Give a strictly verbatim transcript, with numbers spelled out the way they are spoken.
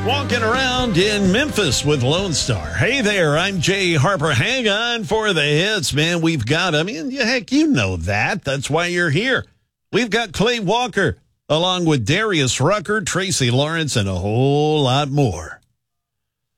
Walking around in Memphis with Lone Star. Hey there, I'm Jay Harper. Hang on for the hits, man. We've got, I mean, heck, you know that. That's why you're here. We've got Clay Walker, along with Darius Rucker, Tracy Lawrence, and a whole lot more.